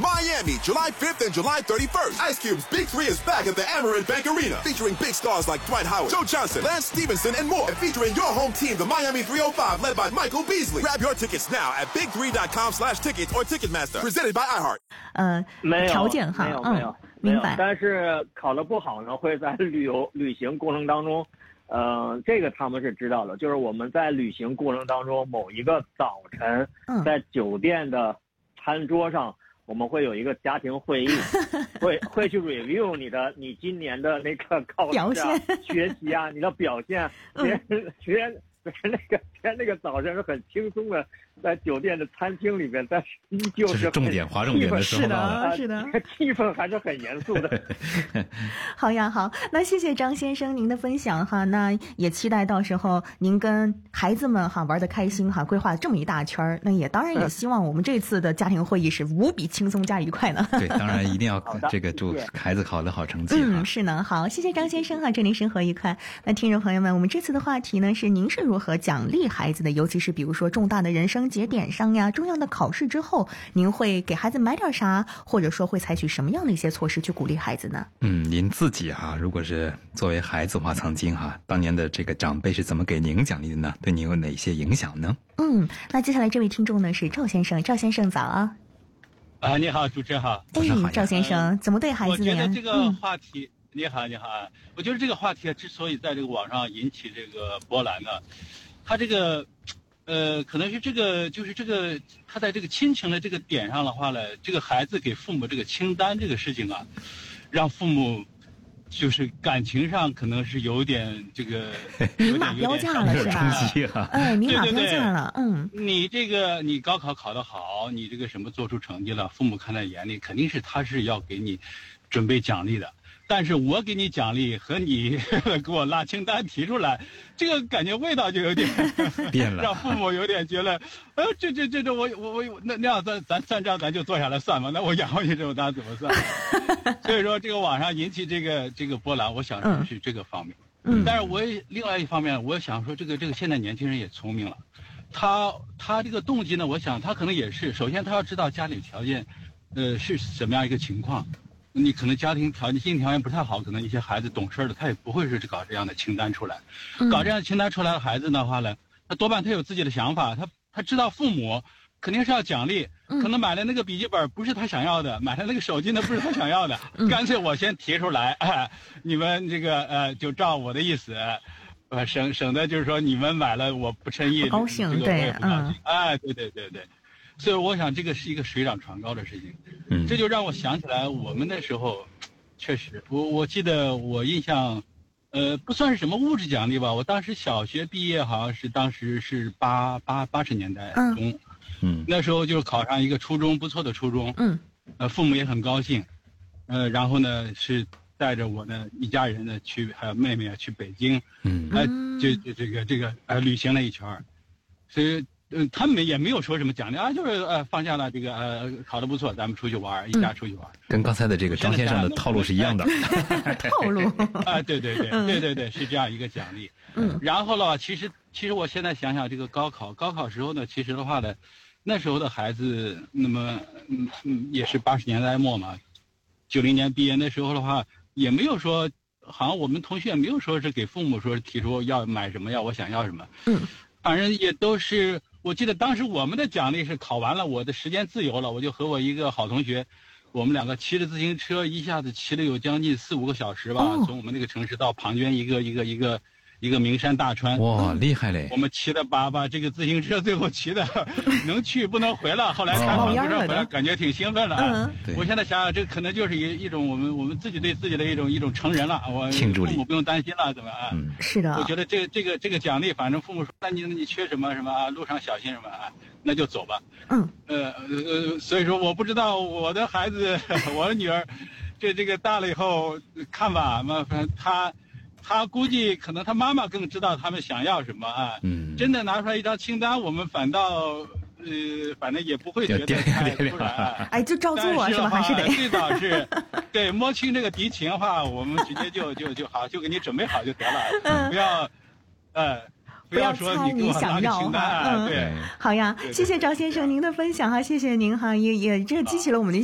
Miami, July 5th and July 31st. Ice Cube's Big 3 is back at the Amerant Bank Arena, featuring big stars like Dwight Howard, Joe Johnson, Lance Stevenson, and more. And featuring your home team, the Miami 305, led by Michael Beasley. Grab your tickets now at big3.com/tickets or Ticketmaster. Presented by iHeart. 条件哈， 没有， 明白。 但是考得不好呢，会在旅行过程当中，这个他们是知道的，就是我们在旅行过程当中某一个早晨，在酒店的餐桌上，我们会有一个家庭会议，会去 review 你今年的那个考试啊、学习啊，你的表现，那个早晨是很轻松的，在酒店的餐厅里面，但是依旧是重点划重点的时候是的， 气氛还是很严肃的。 好呀，好，那谢谢张先生您的分享哈，那也期待到时候您跟孩子们哈玩得开心哈，规划这么一大圈，那也当然也希望我们这次的家庭会议是无比轻松加愉快呢。 对，当然一定要这个祝孩子考得好成绩。 是呢，好，谢谢张先生哈，祝您生活愉快。那听众朋友们，我们这次的话题呢是您是如何奖励孩子的，尤其是比如说重大的人生节点上呀，重要的考试之后，您会给孩子买点啥，或者说会采取什么样的一些措施去鼓励孩子呢？ 您自己哈，如果是作为孩子的话，曾经哈，当年的这个长辈是怎么给您奖励的呢？对您有哪些影响呢？ 那接下来这位听众呢是赵先生，赵先生早啊。 你好，主持人好。 赵先生，怎么对孩子的呀？ 我觉得这个话题，你好，我觉得这个话题之所以在这个网上引起这个波澜呢，它这个可能是这个就是这个他在这个亲情的这个点上的话呢，这个孩子给父母这个清单这个事情啊，让父母就是感情上可能是有点这个明码标价了是吧？明码标价了。 你高考考得好，你这个什么做出成绩了，父母看在眼里，肯定是他是要给你准备奖励的。但是我给你奖励和你给我拉清单提出来，这个感觉味道就有点变了， 让父母有点觉得，这我那样咱算账咱就坐下来算吧，那我养活你这种咱怎么算？所以说这个网上引起这个波澜，我想是这个方面。但是我也另外一方面，我想说这个现在年轻人也聪明了，他这个动机呢，我想他可能也是，首先他要知道家里条件，是什么样一个情况。你可能家庭条件、经济条件不太好，可能一些孩子懂事的，他也不会是搞这样的清单出来。搞这样的清单出来的孩子的话呢，他多半他有自己的想法，他知道父母肯定是要奖励，可能买了那个笔记本不是他想要的，买了那个手机呢不是他想要的，干脆我先提出来，你们这个就照我的意思，省得就是说你们买了我不称意， 不高兴， 对，对。所以我想这个是一个水涨船高的事情，这就让我想起来我们那时候，确实，我记得我印象，不算是什么物质奖励吧，我当时小学毕业好像是当时是80年代中，那时候就考上一个初中不错的初中，父母也很高兴，然后呢是带着我的一家人呢去，还有妹妹啊去北京，这个旅行了一圈，所以。他们也没有说什么奖励啊，就是放下了这个考得不错，咱们出去玩，一家出去玩。 跟刚才的这个张先生的套路是一样的。 套路对，是这样一个奖励。然后了，其实我现在想想这个高考时候呢，其实的话呢，那时候的孩子，那么也是80年代末嘛，90年毕业那时候的话，也没有说，好像我们同学也没有说是给父母说提出要买什么，要我想要什么。反正也都是。我记得当时我们的奖励是考完了，我的时间自由了，我就和我一个好同学，我们两个骑着自行车，一下子骑了有将近4-5个小时吧，从我们那个城市到庞涓一个名山大川。 哇，厉害嘞！ 我们骑的把这个自行车最后骑的能去不能回了，后来采访不上回来，感觉挺兴奋的。我现在想想，这可能就是一种我们自己对自己的一种成人了，我父母不用担心了，怎么啊？ 是的。 我觉得这个奖励，反正父母说那你缺什么啊，路上小心什么啊，那就走吧。所以说我不知道我的孩子，我的女儿，这个大了以后看吧，反正他估计可能他妈妈更知道他们想要什么啊。真的拿出来一张清单，我们反倒反正也不会觉得太突然。 就照做是吧？还是得最早是对摸清这个敌情的话，我们直接就好，就给你准备好就得了，不要说猜你想要哈。对， 好呀，谢谢赵先生您的分享哈，谢谢您哈，也这激起了我们的